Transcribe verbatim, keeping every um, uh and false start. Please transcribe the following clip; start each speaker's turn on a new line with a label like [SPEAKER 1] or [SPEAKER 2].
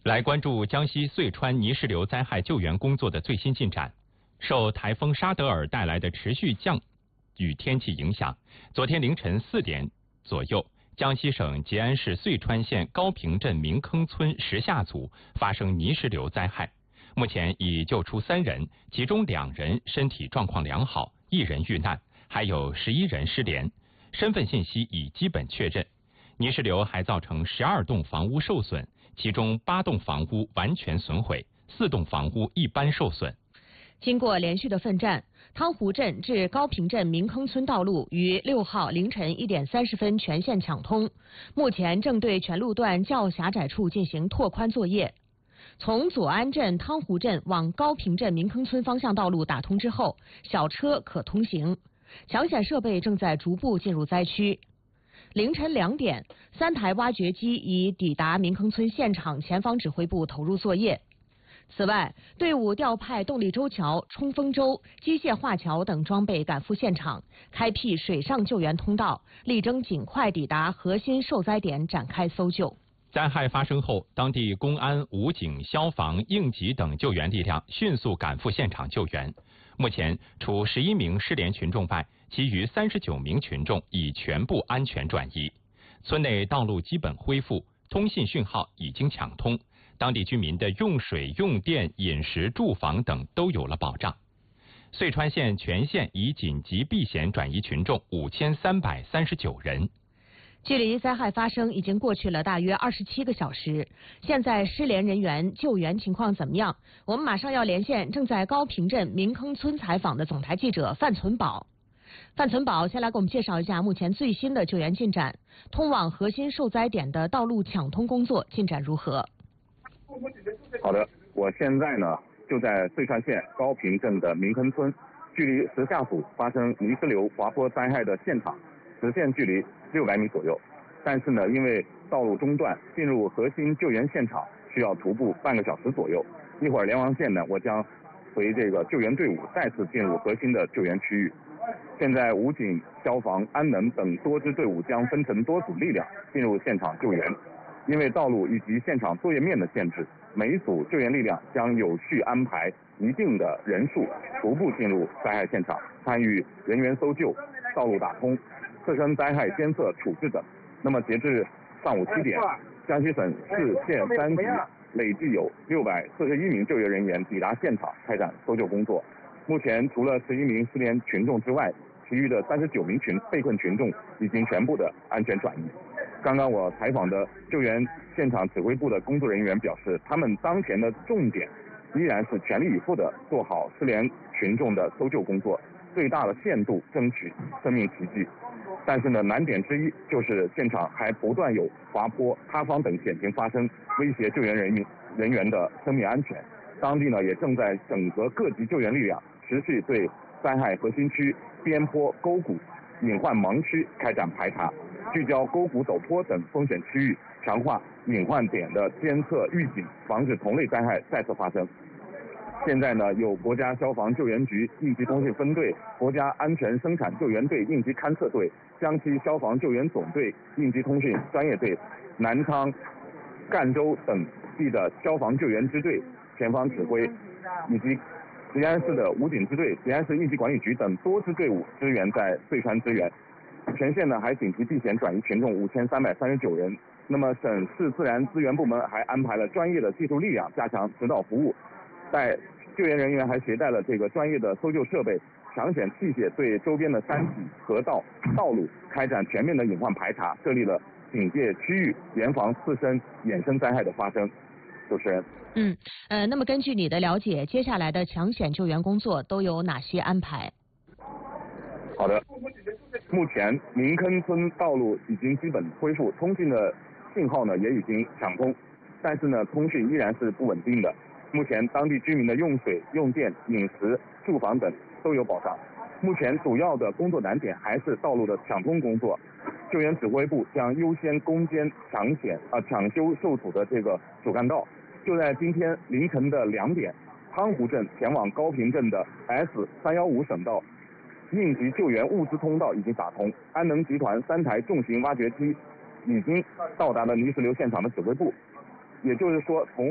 [SPEAKER 1] 来关注江西遂川泥石流灾害救援工作的最新进展。受台风沙德尔带来的持续降雨天气影响，昨天凌晨四点左右，江西省吉安市遂川县高坪镇明坑村石下组发生泥石流灾害。目前已救出三人，其中两人身体状况良好，一人遇难，还有十一人失联，身份信息已基本确认。泥石流还造成十二栋房屋受损，其中八栋房屋完全损毁，四栋房屋一般受损。
[SPEAKER 2] 经过连续的奋战，汤湖镇至高坪镇明坑村道路于六号凌晨一点三十分全线抢通，目前正对全路段较狭窄处进行拓宽作业。从左安镇汤湖镇往高坪镇明坑村方向道路打通之后，小车可通行，抢险设备正在逐步进入灾区。凌晨两点，三台挖掘机已抵达明坑村现场前方指挥部投入作业。此外，队伍调派动力周桥、冲锋舟、机械化桥等装备赶赴现场，开辟水上救援通道，力争尽快抵达核心受灾点展开搜救。
[SPEAKER 1] 灾害发生后，当地公安、武警、消防、应急等救援力量迅速赶赴现场救援。目前，除十一名失联群众外，其余三十九名群众已全部安全转移。村内道路基本恢复，通信讯号已经抢通，当地居民的用水、用电、饮食、住房等都有了保障。遂川县全县已紧急避险转移群众五千三百三十九人。
[SPEAKER 2] 距离灾害发生已经过去了大约二十七个小时，现在失联人员救援情况怎么样？我们马上要连线正在高坪镇明坑村采访的总台记者范存宝。范存宝，先来给我们介绍一下目前最新的救援进展，通往核心受灾点的道路抢通工作进展如何？
[SPEAKER 3] 好的，我现在呢就在遂川县高坪镇的明坑村，距离石下组发生泥石流滑坡灾害的现场直线距离六百米左右，但是呢，因为道路中断，进入核心救援现场需要徒步半个小时左右。一会儿连王线呢，我将随这个救援队伍再次进入核心的救援区域。现在武警、消防、安能等多支队伍将分成多组力量进入现场救援。因为道路以及现场作业面的限制，每组救援力量将有序安排一定的人数，徒步进入灾害现场，参与人员搜救、道路打通、次生灾害监测处置等。那么截至上午七点，江西省市县三级累计有六百四十一名救援人员抵达现场开展搜救工作。目前除了十一名失联群众之外，其余的三十九名群被困群众已经全部的安全转移。刚刚我采访的救援现场指挥部的工作人员表示，他们当前的重点依然是全力以赴地做好失联群众的搜救工作，最大的限度争取生命奇迹。但是呢，难点之一就是现场还不断有滑坡、塌方等险情发生，威胁救援人员人员的生命安全。当地呢也正在整合各级救援力量，持续对灾害核心区、边坡、沟谷、隐患盲区开展排查，聚焦沟谷陡坡等风险区域，强化隐患点的监测预警，防止同类灾害再次发生。现在呢，有国家消防救援局应急通讯分队、国家安全生产救援队应急勘测队、江西消防救援总队应急通讯专业队、南昌、赣州等地的消防救援支队前方指挥，以及吉安市的武警支队、吉安市应急管理局等多支队伍支援在遂川支援。全县呢还紧急避险转移群众五千三百三十九人。那么省市自然资源部门还安排了专业的技术力量加强指导服务，在救援人员还携带了这个专业的搜救设备、抢险器械，对周边的山体、河道、道路开展全面的隐患排查，设立了警戒区域，严防次生衍生灾害的发生。主持人，
[SPEAKER 2] 嗯，呃，那么根据你的了解，接下来的抢险救援工作都有哪些安排？
[SPEAKER 3] 好的，目前明坑村道路已经基本恢复，通信的信号呢也已经抢通，但是呢，通讯依然是不稳定的。目前当地居民的用水、用电、饮食、住房等都有保障。目前主要的工作难点还是道路的抢通工作。救援指挥部将优先攻坚抢险啊、呃、抢修受阻的这个主干道。就在今天凌晨的两点，汤湖镇前往高坪镇的 S 三一五省道应急救援物资通道已经打通，安能集团三台重型挖掘机已经到达了泥石流现场的指挥部。也就是说，从